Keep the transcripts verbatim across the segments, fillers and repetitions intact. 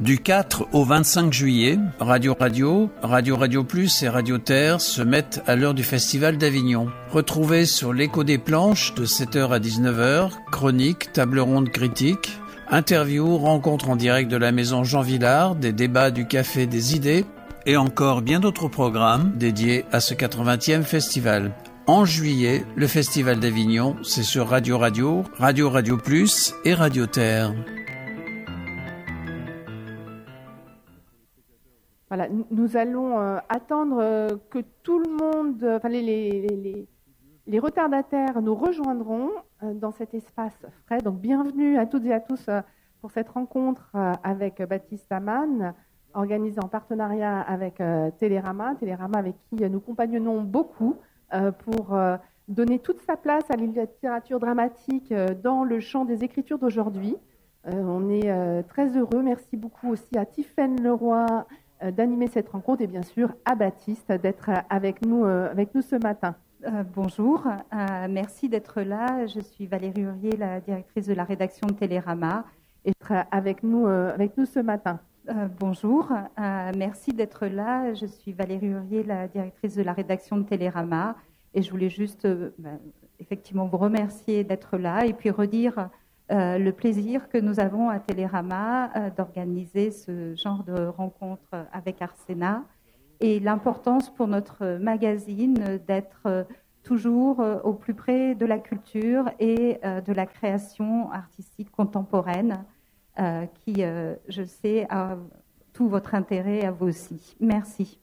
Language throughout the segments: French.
Du quatre au vingt-cinq juillet, Radio Radio, Radio Radio Plus et Radio Terre se mettent à l'heure du Festival d'Avignon. Retrouvez sur l'écho des planches de sept heures à dix-neuf heures, chroniques, table ronde critique, interviews, rencontres en direct de la maison Jean Villard, des débats du Café des Idées et encore bien d'autres programmes dédiés à ce quatre-vingtième festival. En juillet, le Festival d'Avignon, c'est sur Radio Radio, Radio Radio Plus et Radio Terre. Voilà, nous allons euh, attendre euh, que tout le monde, euh, enfin les, les, les, les retardataires nous rejoindront euh, dans cet espace frais. Donc bienvenue à toutes et à tous euh, pour cette rencontre euh, avec Baptiste Amann, organisée en partenariat avec euh, Télérama, Télérama avec qui euh, nous compagnonnons beaucoup euh, pour euh, donner toute sa place à la littérature dramatique euh, dans le champ des écritures d'aujourd'hui. Euh, on est euh, très heureux. Merci beaucoup aussi à Tiffaine Leroy d'animer cette rencontre et bien sûr à Baptiste d'être avec nous, euh, avec nous ce matin. Euh, bonjour, euh, merci d'être là. Je suis Valérie Hurier, la directrice de la rédaction de Télérama. Et d'être avec nous, euh, avec nous ce matin. Euh, bonjour, euh, merci d'être là. Je suis Valérie Hurier, la directrice de la rédaction de Télérama. Et je voulais juste euh, bah, effectivement vous remercier d'être là et puis redire Euh, le plaisir que nous avons à Télérama euh, d'organiser ce genre de rencontre avec Arsena et l'importance pour notre magazine d'être euh, toujours euh, au plus près de la culture et euh, de la création artistique contemporaine euh, qui, euh, je sais, a tout votre intérêt à vous aussi. Merci.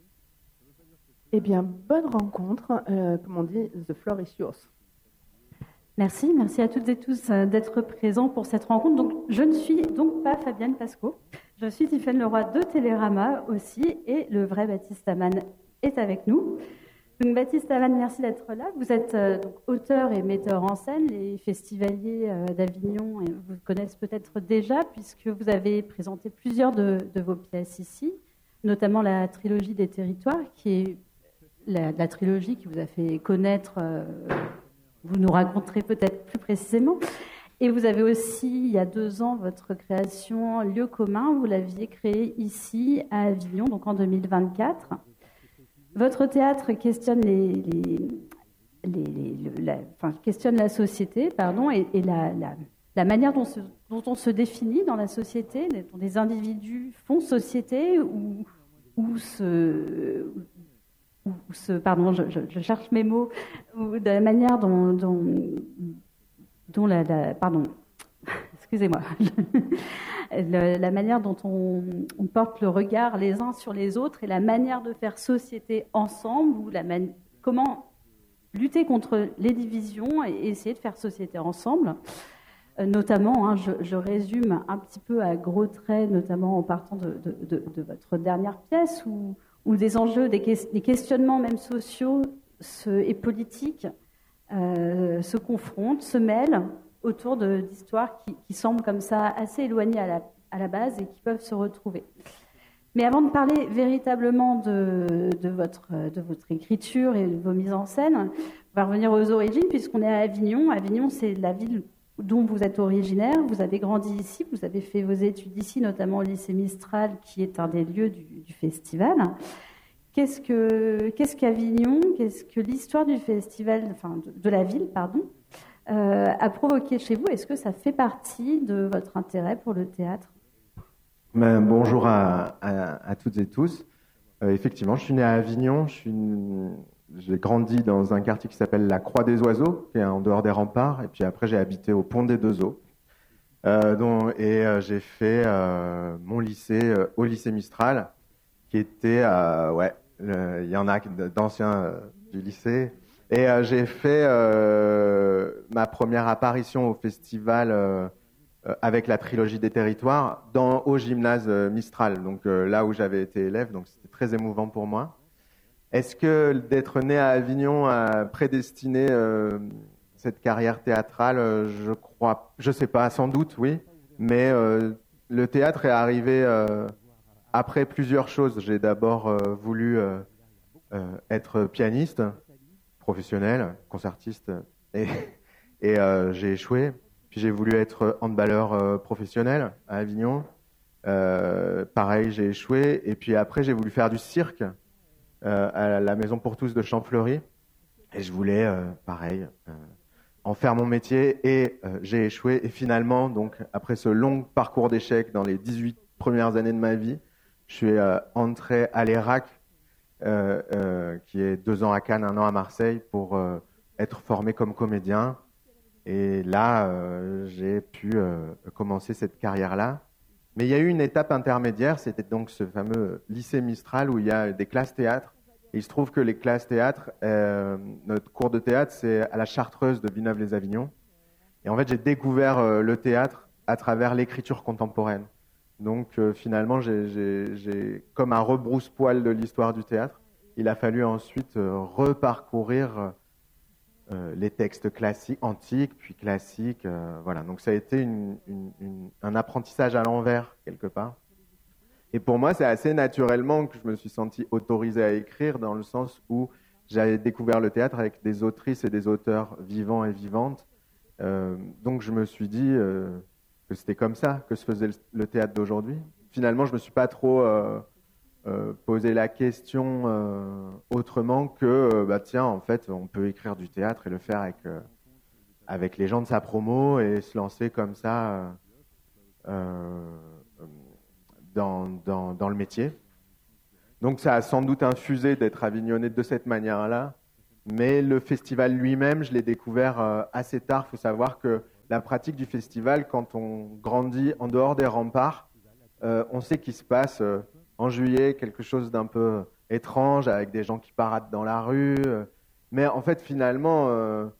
Eh bien, bonne rencontre. Euh, comme on dit, the floor is yours. Merci, merci à toutes et tous d'être présents pour cette rencontre. Donc, je ne suis donc pas Fabienne Pasco, je suis Tiffaine Leroy de Télérama aussi, et le vrai Baptiste Amann est avec nous. Donc, Baptiste Amann, merci d'être là. Vous êtes euh, donc, auteur et metteur en scène. Les festivaliers euh, d'Avignon et vous connaissent peut-être déjà, puisque vous avez présenté plusieurs de, de vos pièces ici, notamment la trilogie des territoires, qui est la, la trilogie qui vous a fait connaître... Euh, Vous nous raconterez peut-être plus précisément. Et vous avez aussi, il y a deux ans, votre création Lieu commun. Vous l'aviez créée ici, à Avignon, donc en deux mille vingt-quatre. Votre théâtre questionne, les, les, les, les, la, enfin, questionne la société pardon, et, et la, la, la manière dont, se, dont on se définit dans la société, dont des individus font société ou, ou se... Ou ce, pardon, je, je, je cherche mes mots, ou de la manière dont, dont, dont la, la, pardon, excusez-moi, le, la manière dont on, on porte le regard les uns sur les autres et la manière de faire société ensemble, ou la mani- comment lutter contre les divisions et essayer de faire société ensemble. Euh, notamment, hein, je, je résume un petit peu à gros traits, notamment en partant de, de, de, de votre dernière pièce, où où des enjeux, des, que- des questionnements même sociaux se, et politiques euh, se confrontent, se mêlent autour de, d'histoires qui, qui semblent comme ça assez éloignées à la, à la base et qui peuvent se retrouver. Mais avant de parler véritablement de, de, votre, de votre écriture et de vos mises en scène, on va revenir aux origines puisqu'on est à Avignon. Avignon, c'est la ville dont vous êtes originaire, vous avez grandi ici, vous avez fait vos études ici, notamment au lycée Mistral, qui est un des lieux du, du festival. Qu'est-ce que, qu'est-ce qu'Avignon, qu'est-ce que l'histoire du festival, enfin de, de la ville, pardon, euh, a provoqué chez vous? Est-ce que ça fait partie de votre intérêt pour le théâtre? Ben, bonjour à, à, à toutes et tous. Euh, effectivement, je suis né à Avignon, je suis une... J'ai grandi dans un quartier qui s'appelle la Croix des Oiseaux, qui est en dehors des remparts, et puis après j'ai habité au Pont des Deux Eaux. Euh, dont, et euh, j'ai fait euh, mon lycée euh, au lycée Mistral, qui était, euh, ouais, il y en a d'anciens euh, du lycée. Et euh, j'ai fait euh, ma première apparition au festival euh, euh, avec la trilogie des territoires dans, au gymnase euh, Mistral, donc euh, là où j'avais été élève, donc c'était très émouvant pour moi. Est-ce que d'être né à Avignon a prédestiné euh, cette carrière théâtrale? Je crois, je sais pas, sans doute, oui. Mais euh, le théâtre est arrivé euh, après plusieurs choses. J'ai d'abord euh, voulu euh, euh, être pianiste, professionnel, concertiste, et, et euh, j'ai échoué. Puis j'ai voulu être handballeur euh, professionnel à Avignon. Euh, pareil, j'ai échoué. Et puis après, j'ai voulu faire du cirque euh, à la Maison pour tous de Champfleury. Et je voulais, euh, pareil, euh, en faire mon métier. Et euh, j'ai échoué. Et finalement, donc, après ce long parcours d'échecs dans les dix-huit premières années de ma vie, je suis euh, entré à l'E R A C, euh, euh, qui est deux ans à Cannes, un an à Marseille, pour euh, être formé comme comédien. Et là, euh, j'ai pu euh, commencer cette carrière-là. Mais il y a eu une étape intermédiaire, c'était donc ce fameux lycée Mistral où il y a des classes théâtre. Et il se trouve que les classes théâtre, euh, notre cours de théâtre, c'est à la Chartreuse de Villeneuve-les-Avignon. Et en fait, j'ai découvert euh, le théâtre à travers l'écriture contemporaine. Donc euh, finalement, j'ai, j'ai, j'ai, comme un rebrousse-poil de l'histoire du théâtre, il a fallu ensuite euh, reparcourir euh, les textes classiques, antiques, puis classiques. Euh, voilà. Donc ça a été une, une, une, un apprentissage à l'envers, quelque part. Et pour moi, c'est assez naturellement que je me suis senti autorisé à écrire, dans le sens où j'avais découvert le théâtre avec des autrices et des auteurs vivants et vivantes. Euh, donc je me suis dit euh, que c'était comme ça que se faisait le, le théâtre d'aujourd'hui. Finalement, je ne me suis pas trop euh, euh, posé la question euh, autrement que, euh, bah, tiens, en fait, on peut écrire du théâtre et le faire avec, euh, avec les gens de sa promo et se lancer comme ça euh, euh, dans, dans, dans le métier. Donc ça a sans doute infusé d'être avignonné de cette manière-là. Mais le festival lui-même, je l'ai découvert euh, assez tard. Il faut savoir que la pratique du festival, quand on grandit en dehors des remparts, euh, on sait qu'il se passe euh, en juillet quelque chose d'un peu étrange, avec des gens qui paradent dans la rue. Euh, mais en fait, finalement, euh,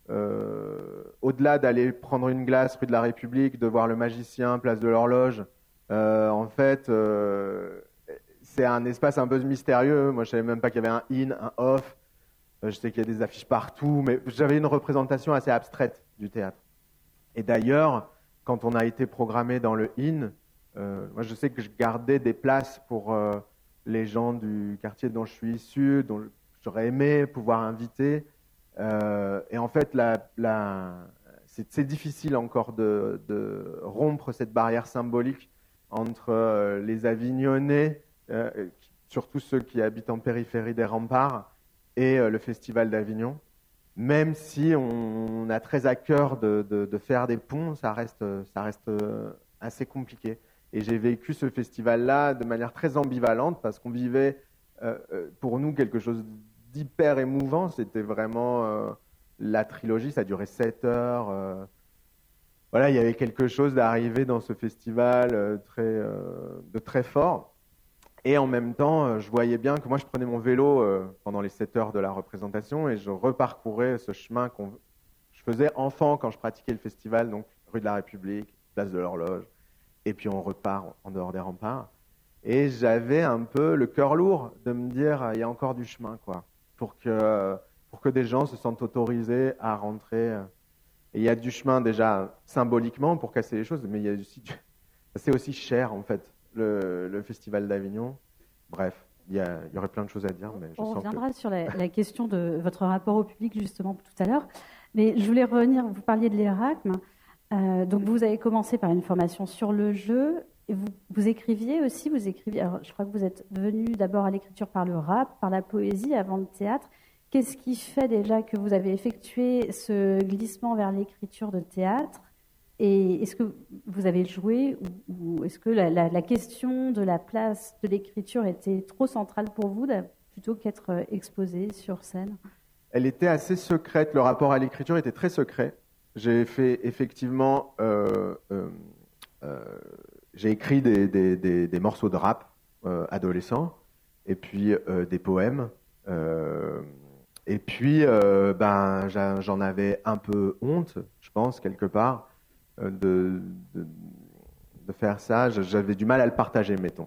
euh, au-delà d'aller prendre une glace rue de la République, de voir le magicien, place de l'Horloge, euh, en fait, euh, c'est un espace un peu mystérieux. Moi, je ne savais même pas qu'il y avait un in, un off. Je sais qu'il y a des affiches partout, mais j'avais une représentation assez abstraite du théâtre. Et d'ailleurs, quand on a été programmé dans le in, euh, moi je sais que je gardais des places pour euh, les gens du quartier dont je suis issu, dont j'aurais aimé pouvoir inviter. Euh, et en fait, la, la, c'est, c'est difficile encore de, de rompre cette barrière symbolique entre euh, les Avignonnais, euh, surtout ceux qui habitent en périphérie des remparts, et le Festival d'Avignon. Même si on a très à cœur de, de, de faire des ponts, ça reste, ça reste assez compliqué. Et j'ai vécu ce festival-là de manière très ambivalente parce qu'on vivait euh, pour nous quelque chose d'hyper émouvant. C'était vraiment euh, la trilogie, ça durait sept heures. Euh, voilà, il y avait quelque chose d'arrivé dans ce festival euh, très, euh, de très fort. Et en même temps, je voyais bien que moi, je prenais mon vélo pendant les sept heures de la représentation et je reparcourais ce chemin que je faisais enfant quand je pratiquais le festival, donc rue de la République, place de l'Horloge, et puis on repart en dehors des remparts. Et j'avais un peu le cœur lourd de me dire, il y a encore du chemin, quoi, pour que, pour que des gens se sentent autorisés à rentrer. Et il y a du chemin déjà symboliquement pour casser les choses, mais il y a aussi du... c'est aussi cher, en fait. Le, le Festival d'Avignon. Bref, il y, a, il y aurait plein de choses à dire. Mais je On sens reviendra que... sur la, la question de votre rapport au public, justement, tout à l'heure. Mais je voulais revenir, vous parliez de l'E R A C. Euh, donc, vous avez commencé par une formation sur le jeu. Et vous, vous écriviez aussi, vous écriviez, alors, je crois que vous êtes venu d'abord à l'écriture par le rap, par la poésie, avant le théâtre. Qu'est-ce qui fait déjà que vous avez effectué ce glissement vers l'écriture de théâtre ? Et est-ce que vous avez joué ou, ou est-ce que la, la, la question de la place de l'écriture était trop centrale pour vous plutôt qu'être exposée sur scène ? Elle était assez secrète. Le rapport à l'écriture était très secret. J'ai fait effectivement, euh, euh, euh, j'ai écrit des, des, des, des morceaux de rap euh, adolescents et puis euh, des poèmes. Euh, et puis, euh, ben, j'en avais un peu honte, je pense, quelque part. De, de, de faire ça, j'avais du mal à le partager, mettons.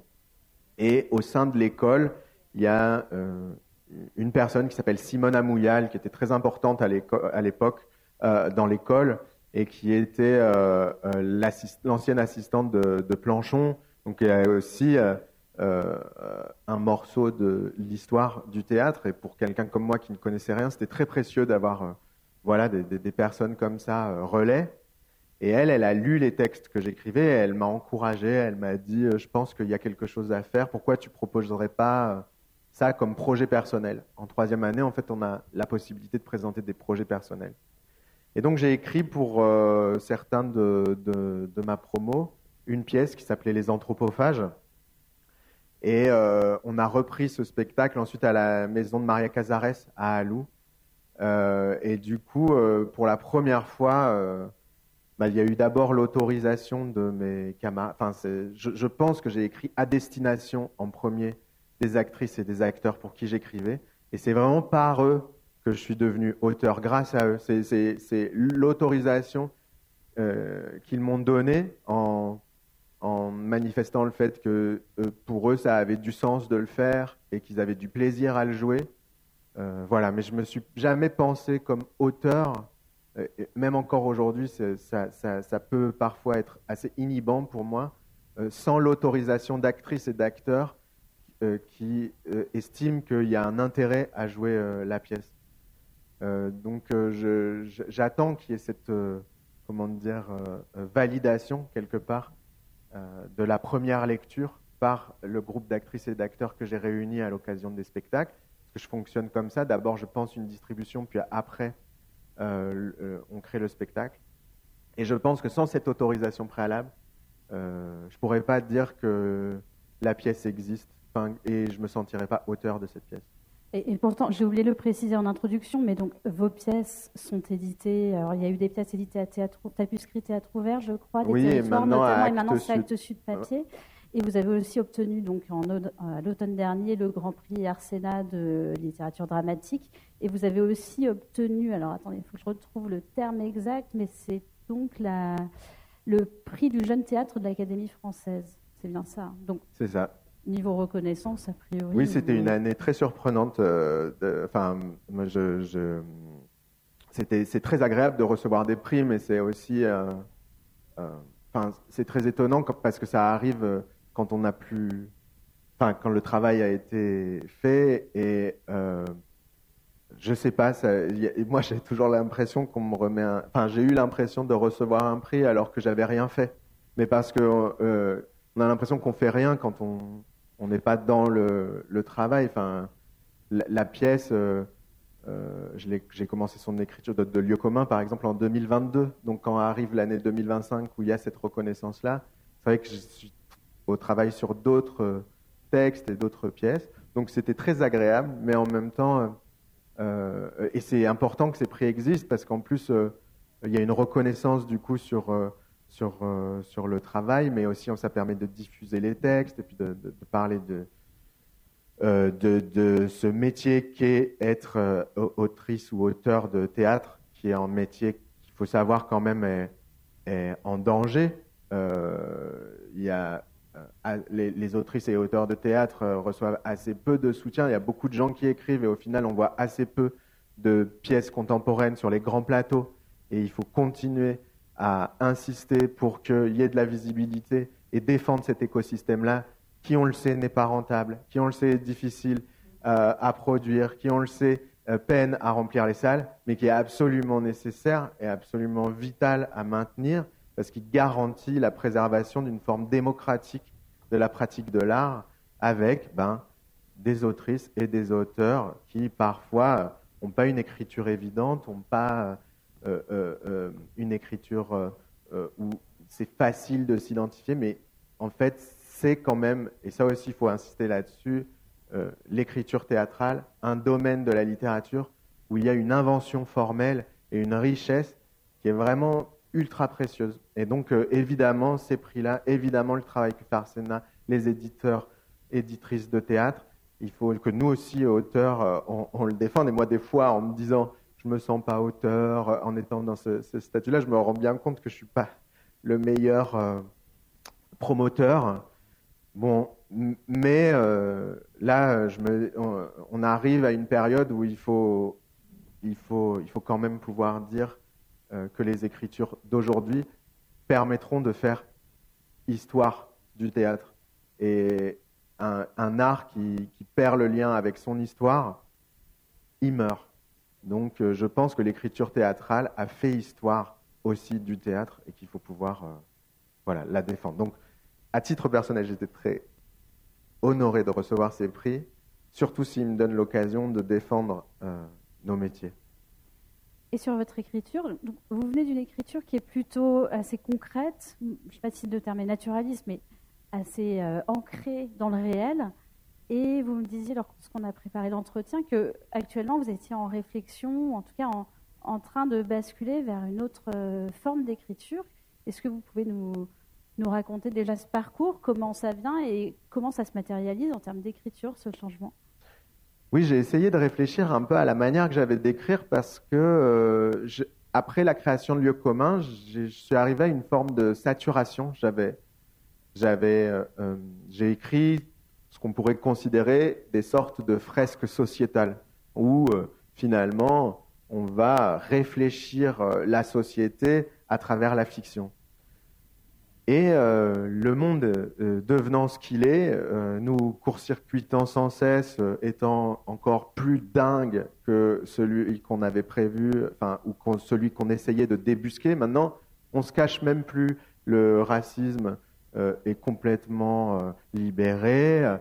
Et au sein de l'école, il y a euh, une personne qui s'appelle Simone Amouyal, qui était très importante à, à l'époque euh, dans l'école et qui était euh, euh, l'assist, l'ancienne assistante de, de Planchon. Donc il y a aussi euh, euh, un morceau de l'histoire du théâtre. Et pour quelqu'un comme moi qui ne connaissait rien, c'était très précieux d'avoir euh, voilà, des, des, des personnes comme ça euh, relais. Et elle, elle a lu les textes que j'écrivais, et elle m'a encouragé, elle m'a dit euh, « Je pense qu'il y a quelque chose à faire, pourquoi tu ne proposerais pas euh, ça comme projet personnel ?» En troisième année, en fait, on a la possibilité de présenter des projets personnels. Et donc, j'ai écrit pour euh, certains de, de, de ma promo une pièce qui s'appelait « Les Anthropophages ». Et euh, on a repris ce spectacle ensuite à la maison de Maria Casares à Alou. Euh, et du coup, euh, pour la première fois, euh, bah, il y a eu d'abord l'autorisation de mes camarades. Enfin, c'est, je, je pense que j'ai écrit à destination en premier des actrices et des acteurs pour qui j'écrivais. Et c'est vraiment par eux que je suis devenu auteur, grâce à eux. C'est, c'est, c'est l'autorisation euh, qu'ils m'ont donnée en... en manifestant le fait que euh, pour eux, ça avait du sens de le faire et qu'ils avaient du plaisir à le jouer. Euh, voilà, mais je me suis jamais pensé comme auteur. Euh, même encore aujourd'hui, ça, ça, ça peut parfois être assez inhibant pour moi, euh, sans l'autorisation d'actrices et d'acteurs euh, qui euh, estiment qu'il y a un intérêt à jouer euh, la pièce. Euh, donc, euh, je, je, j'attends qu'il y ait cette euh, comment dire, euh, validation quelque part Euh, de la première lecture par le groupe d'actrices et d'acteurs que j'ai réunis à l'occasion des spectacles. Parce que je fonctionne comme ça. D'abord, je pense une distribution, puis après, euh, euh, on crée le spectacle. Et je pense que sans cette autorisation préalable, euh, je ne pourrais pas dire que la pièce existe, enfin, et je ne me sentirais pas auteur de cette pièce. Et, et pourtant, j'ai oublié de le préciser en introduction, mais donc vos pièces sont éditées. Alors, il y a eu des pièces éditées à théâtre, Tapuscrit Théâtre Ouvert, je crois, des oui, territoires et maintenant, notamment, à et maintenant Actes c'est Actes Sud papier. Et vous avez aussi obtenu, donc en, à l'automne dernier, le Grand Prix Arsénat de littérature dramatique. Et vous avez aussi obtenu, alors attendez, il faut que je retrouve le terme exact, mais c'est donc la, le prix du jeune théâtre de l'Académie française. C'est bien ça. Donc, c'est ça. Niveau reconnaissance, a priori. Oui, c'était une année très surprenante. Euh, de, enfin, moi, je, je, c'était, c'est très agréable de recevoir des prix, mais c'est aussi, euh, euh, enfin, c'est très étonnant parce que ça arrive quand on n'a plus, enfin, quand le travail a été fait et euh, je sais pas. Ça, y a, moi, j'ai toujours l'impression qu'on me remet. Un, enfin, j'ai eu l'impression de recevoir un prix alors que j'avais rien fait, mais parce que euh, on a l'impression qu'on fait rien quand on on n'est pas dans le, le travail. Enfin, la, la pièce, euh, euh, je l'ai, j'ai commencé son écriture de, de Lieu commun, par exemple, en deux mille vingt-deux. Donc, quand arrive l'année deux mille vingt-cinq où il y a cette reconnaissance-là, c'est vrai que je suis au travail sur d'autres textes et d'autres pièces. Donc, c'était très agréable, mais en même temps, euh, et c'est important que ces prix existent parce qu'en plus, euh, il y a une reconnaissance du coup sur euh, Sur, euh, sur le travail, mais aussi ça permet de diffuser les textes et puis de, de, de parler de, euh, de, de ce métier qu'est être euh, autrice ou auteur de théâtre, qui est un métier qu'il faut savoir quand même est, est en danger. Euh, il y a, euh, les, les autrices et auteurs de théâtre euh, reçoivent assez peu de soutien. Il y a beaucoup de gens qui écrivent et au final on voit assez peu de pièces contemporaines sur les grands plateaux et il faut continuer à insister pour qu'il y ait de la visibilité et défendre cet écosystème-là, qui, on le sait, n'est pas rentable, qui, on le sait, est difficile euh, à produire, qui, on le sait, euh, peine à remplir les salles, mais qui est absolument nécessaire et absolument vital à maintenir, parce qu'il garantit la préservation d'une forme démocratique de la pratique de l'art, avec ben, des autrices et des auteurs qui, parfois, n'ont pas une écriture évidente, n'ont pas... Euh, euh, euh, une écriture euh, euh, où c'est facile de s'identifier, mais en fait, c'est quand même, et ça aussi, il faut insister là-dessus, euh, l'écriture théâtrale, un domaine de la littérature où il y a une invention formelle et une richesse qui est vraiment ultra précieuse. Et donc, euh, évidemment, ces prix-là, évidemment, le travail que fait Arsénat, les éditeurs, éditrices de théâtre, il faut que nous aussi, auteurs, euh, on, on le défende. Et moi, des fois, en me disant... je me sens pas auteur, en étant dans ce, ce statut-là, je me rends bien compte que je suis pas le meilleur euh, promoteur. Bon, mais euh, là, je me, on, on arrive à une période où il faut, il faut, il faut quand même pouvoir dire euh, que les écritures d'aujourd'hui permettront de faire histoire du théâtre. Et un, un art qui, qui perd le lien avec son histoire, il meurt. Donc, euh, je pense que l'écriture théâtrale a fait histoire aussi du théâtre et qu'il faut pouvoir euh, voilà, la défendre. Donc, à titre personnel, j'étais très honoré de recevoir ces prix, surtout s'ils me donnent l'occasion de défendre euh, nos métiers. Et sur votre écriture, donc vous venez d'une écriture qui est plutôt assez concrète, je ne sais pas si le terme est naturaliste, mais assez euh, ancrée dans le réel. Et vous me disiez, lorsqu'on a préparé l'entretien, qu'actuellement vous étiez en réflexion, en tout cas en, en train de basculer vers une autre euh, forme d'écriture. Est-ce que vous pouvez nous, nous raconter déjà ce parcours, comment ça vient et comment ça se matérialise en termes d'écriture, ce changement ? Oui, j'ai essayé de réfléchir un peu à la manière que j'avais d'écrire parce que euh, je, après la création de Lieux communs, je suis arrivé à une forme de saturation. J'avais, j'avais, euh, euh, j'ai écrit ce qu'on pourrait considérer des sortes de fresques sociétales où euh, finalement on va réfléchir euh, la société à travers la fiction. Et euh, le monde euh, devenant ce qu'il est, euh, nous court-circuitant sans cesse, euh, étant encore plus dingue que celui qu'on avait prévu, enfin, ou qu'on, celui qu'on essayait de débusquer. Maintenant, on se cache même plus. Le racisme euh, est complètement euh, libéré.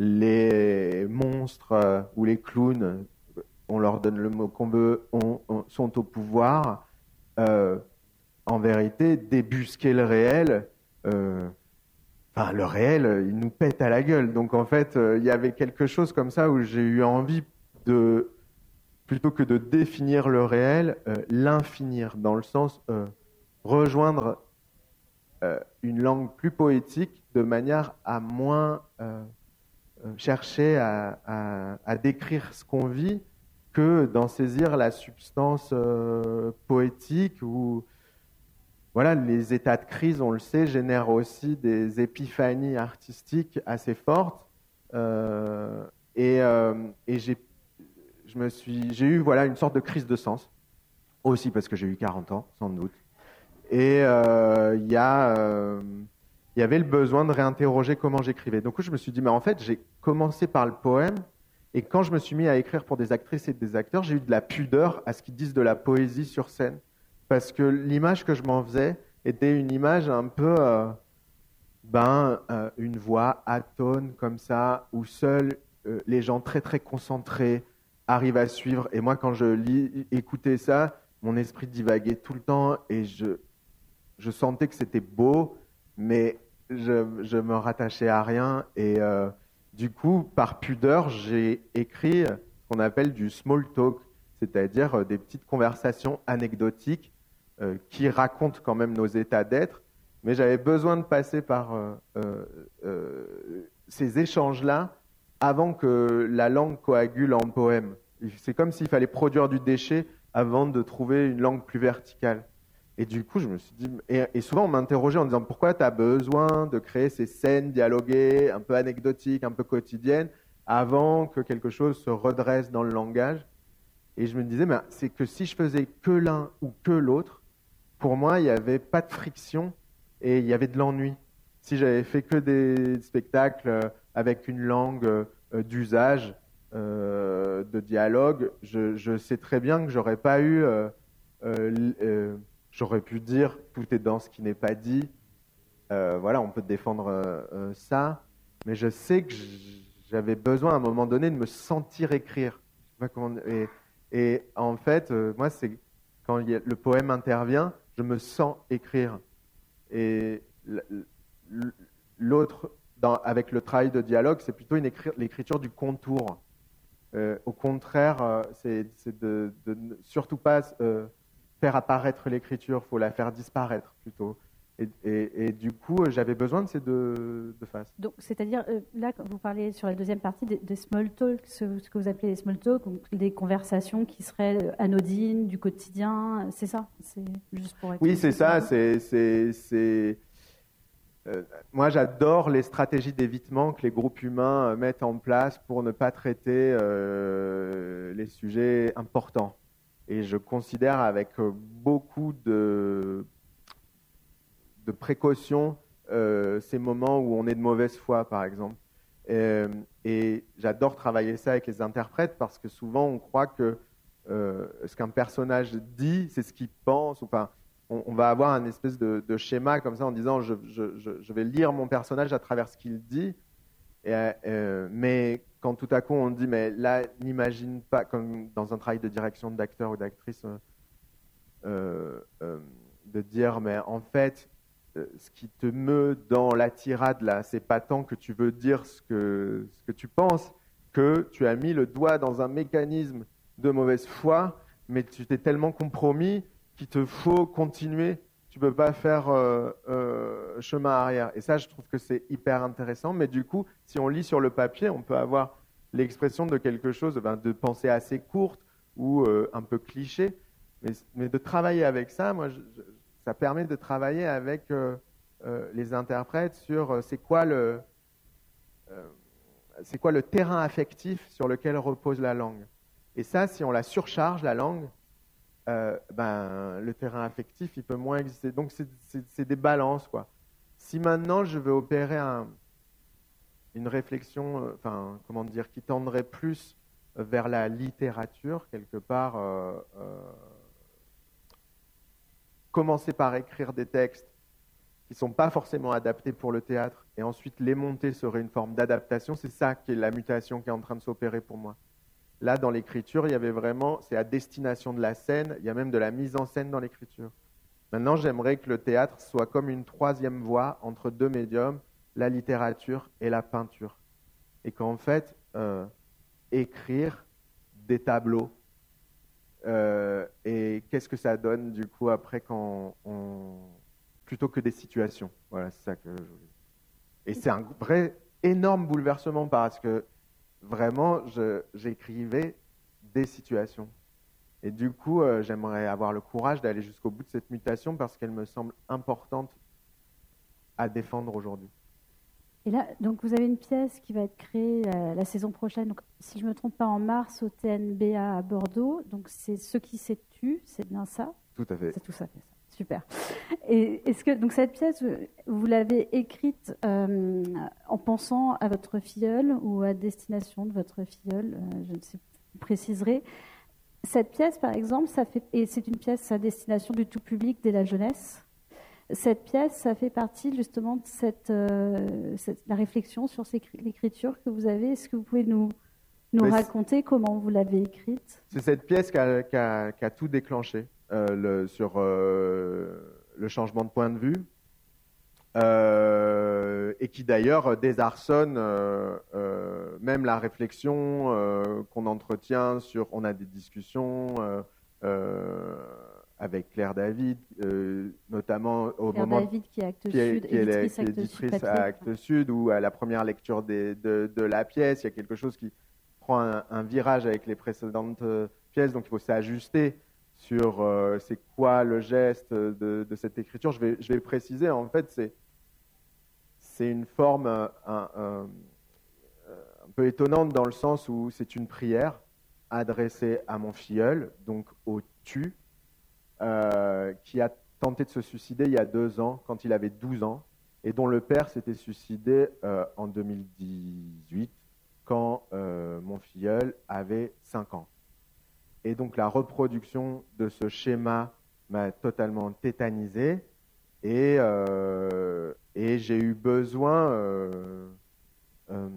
Les monstres euh, ou les clowns, on leur donne le mot qu'on veut, on, on, sont au pouvoir. Euh, en vérité, débusquer le réel. Euh, enfin, le réel, il nous pète à la gueule. Donc, en fait, euh, il y avait quelque chose comme ça où j'ai eu envie de, plutôt que de définir le réel, euh, l'infinir, dans le sens euh, rejoindre euh, une langue plus poétique de manière à moins euh, euh, chercher à, à, à décrire ce qu'on vit que d'en saisir la substance euh, poétique ou voilà, les états de crise, on le sait, génèrent aussi des épiphanies artistiques assez fortes. Euh, et euh, et j'ai, je me suis, j'ai eu voilà, une sorte de crise de sens, aussi parce que j'ai eu quarante ans, sans doute. Et il euh, y, euh, y avait le besoin de réinterroger comment j'écrivais. Donc je me suis dit, mais en fait, j'ai commencé par le poème, et quand je me suis mis à écrire pour des actrices et des acteurs, j'ai eu de la pudeur à ce qu'ils disent de la poésie sur scène. Parce que l'image que je m'en faisais était une image un peu, euh, ben, euh, une voix atone comme ça, où seuls euh, les gens très très concentrés arrivent à suivre. Et moi, quand je lis, écoutais ça, mon esprit divaguait tout le temps et je, je sentais que c'était beau, mais je, je me rattachais à rien. Et euh, du coup, par pudeur, j'ai écrit ce qu'on appelle du small talk, c'est-à-dire des petites conversations anecdotiques Euh, qui raconte quand même nos états d'être, mais j'avais besoin de passer par euh, euh, euh, ces échanges-là avant que la langue coagule en poème. C'est comme s'il fallait produire du déchet avant de trouver une langue plus verticale. Et du coup, je me suis dit, et, et souvent on m'interrogeait en disant pourquoi tu as besoin de créer ces scènes dialoguées, un peu anecdotiques, un peu quotidiennes, avant que quelque chose se redresse dans le langage. Et je me disais, ben, c'est que si je faisais que l'un ou que l'autre, pour moi, il n'y avait pas de friction et il y avait de l'ennui. Si j'avais fait que des spectacles avec une langue d'usage, euh, de dialogue, je, je sais très bien que j'aurais pas eu, euh, euh, euh, j'aurais pu dire tout est dans ce qui n'est pas dit. Euh, voilà, on peut défendre euh, ça, mais je sais que j'avais besoin à un moment donné de me sentir écrire. Je sais pas comment, et, et en fait, euh, moi, c'est quand il y a, le poème intervient, je me sens écrire. Et l'autre, dans, avec le travail de dialogue, c'est plutôt une écri- l'écriture du contour. Euh, au contraire, euh, c'est, c'est de, de ne surtout pas euh, faire apparaître l'écriture, il faut la faire disparaître plutôt. Et, et, et du coup, j'avais besoin de ces deux, deux faces. Donc, c'est-à-dire, euh, là, quand vous parlez sur la deuxième partie des, des small talk, ce, ce que vous appelez les small talk, donc des conversations qui seraient anodines, du quotidien, c'est ça, c'est juste pour être. Oui, c'est ça. C'est, c'est, c'est... Euh, moi, j'adore les stratégies d'évitement que les groupes humains mettent en place pour ne pas traiter euh, les sujets importants. Et je considère avec beaucoup de de précaution euh, ces moments où on est de mauvaise foi, par exemple. Et, et j'adore travailler ça avec les interprètes parce que souvent on croit que euh, ce qu'un personnage dit, c'est ce qu'il pense. Enfin, on, on va avoir un espèce de, de schéma comme ça en disant je, je, je, je vais lire mon personnage à travers ce qu'il dit, et, euh, mais quand tout à coup on dit mais là n'imagine pas, comme dans un travail de direction d'acteur ou d'actrice, euh, euh, euh, de dire mais en fait euh, ce qui te meut dans la tirade là, c'est pas tant que tu veux dire ce que, ce que tu penses, que tu as mis le doigt dans un mécanisme de mauvaise foi, mais tu t'es tellement compromis qu'il te faut continuer. Tu peux pas faire euh, euh, chemin arrière. Et ça, je trouve que c'est hyper intéressant. Mais du coup, si on lit sur le papier, on peut avoir l'expression de quelque chose, ben, de pensée assez courte ou euh, un peu cliché. Mais, mais de travailler avec ça, moi, je, je, ça permet de travailler avec euh, euh, les interprètes sur euh, c'est quoi le euh, c'est quoi le terrain affectif sur lequel repose la langue. Et ça, si on la surcharge, la langue, euh, ben, le terrain affectif, il peut moins exister. Donc, c'est, c'est, c'est des balances, quoi. Si maintenant, je veux opérer un, une réflexion, euh, enfin, comment dire, qui tendrait plus vers la littérature, quelque part, euh, euh, commencer par écrire des textes qui ne sont pas forcément adaptés pour le théâtre, et ensuite les monter serait une forme d'adaptation, c'est ça qui est la mutation qui est en train de s'opérer pour moi. Là, dans l'écriture, il y avait vraiment, c'est à destination de la scène, il y a même de la mise en scène dans l'écriture. Maintenant, j'aimerais que le théâtre soit comme une troisième voie entre deux médiums, la littérature et la peinture. Et qu'en fait, euh, écrire des tableaux, euh, et qu'est-ce que ça donne du coup après quand on... plutôt que des situations. Voilà, c'est ça que je voulais. Et c'est un vrai énorme bouleversement parce que vraiment, je, j'écrivais des situations. Et du coup, euh, j'aimerais avoir le courage d'aller jusqu'au bout de cette mutation parce qu'elle me semble importante à défendre aujourd'hui. Et là, donc vous avez une pièce qui va être créée la, la saison prochaine, donc, si je ne me trompe pas, en mars au T N B A à Bordeaux. Donc c'est Ce qui s'est tu, c'est bien ça? Tout à fait. C'est tout ça, fait ça. Super. Et est-ce que donc cette pièce, vous l'avez écrite euh, en pensant à votre filleul ou à destination de votre filleul, euh, je ne sais, vous préciserez. Cette pièce, par exemple, ça fait, et c'est une pièce à destination du tout public dès la jeunesse. Cette pièce, ça fait partie justement de cette, euh, cette la réflexion sur ces, l'écriture que vous avez. Est-ce que vous pouvez nous nous Mais raconter comment vous l'avez écrite? C'est cette pièce qui a, qui a, qui a tout déclenché euh, le, sur euh, le changement de point de vue euh, et qui d'ailleurs désarçonne euh, euh, même la réflexion euh, qu'on entretient sur. On a des discussions euh, euh, avec Claire David, euh, notamment au Claire moment David qui est Actes qui est, Sud, qui est, éditrice, qui est Actes éditrice Sud, à papier. Actes Sud, ou à la première lecture des, de, de la pièce, il y a quelque chose qui prend un, un virage avec les précédentes euh, pièces, donc il faut s'ajuster sur euh, c'est quoi le geste de, de cette écriture. Je vais, je vais préciser, en fait, c'est, c'est une forme euh, un, un, un peu étonnante dans le sens où c'est une prière adressée à mon filleul, donc au tu, euh, qui a tenté de se suicider il y a deux ans, quand il avait douze ans, et dont le père s'était suicidé euh, en deux mille dix-huit, quand euh, mon filleul avait cinq ans. Et donc la reproduction de ce schéma m'a totalement tétanisé, et, euh, et j'ai eu besoin euh, euh,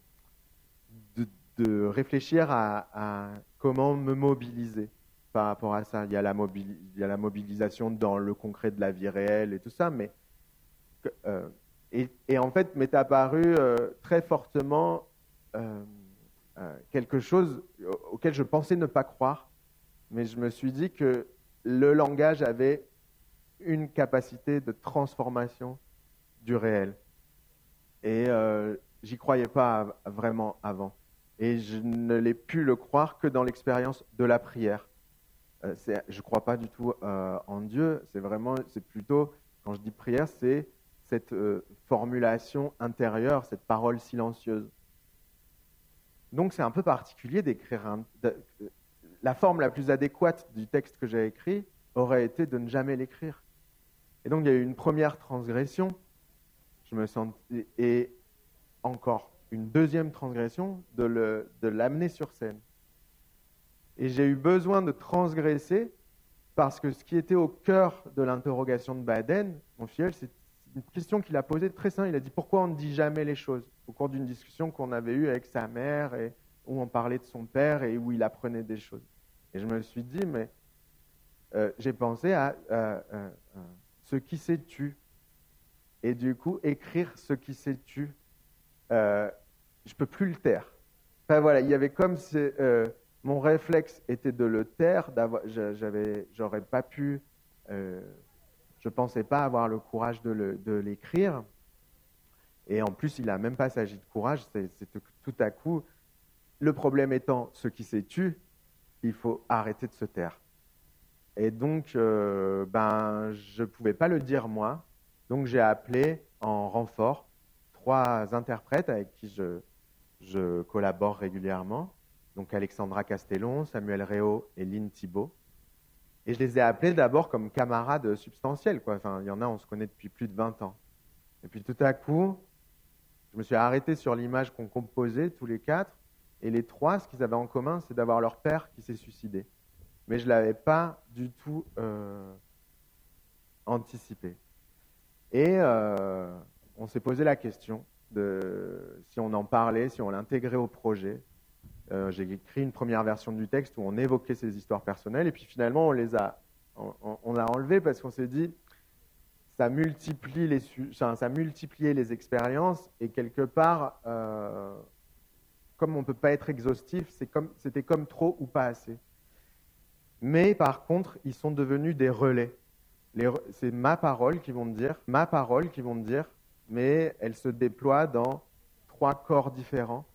de, de réfléchir à, à comment me mobiliser par rapport à ça. Il y a la, mobili- il y a la mobilisation dans le concret de la vie réelle et tout ça, mais euh, et, et en fait m'est apparu euh, très fortement euh, euh, quelque chose auquel je pensais ne pas croire, mais je me suis dit que le langage avait une capacité de transformation du réel, et euh, j'y croyais pas vraiment avant, et je ne l'ai pu le croire que dans l'expérience de la prière. Euh, c'est, je ne crois pas du tout euh, en Dieu, c'est vraiment, c'est plutôt, quand je dis prière, c'est cette euh, formulation intérieure, cette parole silencieuse. Donc c'est un peu particulier d'écrire un, de, la forme la plus adéquate du texte que j'ai écrit aurait été de ne jamais l'écrire. Et donc il y a eu une première transgression, je me sens, et encore une deuxième transgression de, le, de l'amener sur scène. Et j'ai eu besoin de transgresser parce que ce qui était au cœur de l'interrogation de Baden, mon filleul, c'est une question qu'il a posée très simple. Il a dit pourquoi on ne dit jamais les choses, au cours d'une discussion qu'on avait eue avec sa mère, et où on parlait de son père et où il apprenait des choses. Et je me suis dit, mais euh, j'ai pensé à euh, euh, euh, ce qui s'est tu. Et du coup, écrire ce qui s'est tu, euh, je ne peux plus le taire. Enfin voilà, il y avait comme si, euh, mon réflexe était de le taire, j'avais, j'aurais pas pu, euh, je pensais pas avoir le courage de, le, de l'écrire. Et en plus, il n'a même pas s'agi de courage, c'est, c'est tout à coup, le problème étant ce qui s'est tu, il faut arrêter de se taire. Et donc, euh, ben, je ne pouvais pas le dire moi, donc j'ai appelé en renfort trois interprètes avec qui je, je collabore régulièrement, donc Alexandra Castellon, Samuel Réau et Lynn Thibault. Et je les ai appelés d'abord comme camarades substantiels, quoi. Enfin, il y en a, on se connaît depuis plus de vingt ans. Et puis tout à coup, je me suis arrêté sur l'image qu'on composait tous les quatre, et les trois, ce qu'ils avaient en commun, c'est d'avoir leur père qui s'est suicidé. Mais je ne l'avais pas du tout euh, anticipé. Et euh, on s'est posé la question de si on en parlait, si on l'intégrait au projet. Euh, j'ai écrit une première version du texte où on évoquait ces histoires personnelles, et puis finalement on les a, on, on l'a enlevé parce qu'on s'est dit ça multiplie les, enfin, ça multipliait les expériences, et quelque part, euh, comme on ne peut pas être exhaustif, c'est comme, c'était comme trop ou pas assez. Mais par contre, ils sont devenus des relais. Les, c'est ma parole qui vont me dire, ma parole qui vont me dire, mais elle se déploie dans trois corps différents.